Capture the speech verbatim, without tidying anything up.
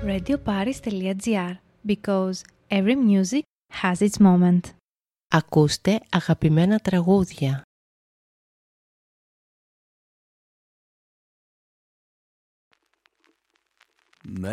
radioparis.gr because every music has its moment. Ακούστε αγαπημένα τραγούδια.